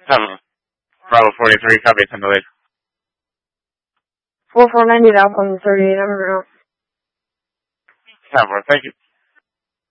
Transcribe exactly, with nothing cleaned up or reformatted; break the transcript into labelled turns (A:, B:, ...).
A: Um, Bravo forty-three, copy, ten delayed.
B: four four ninety Alpha on the thirty-eight, over.
A: ten four, thank you.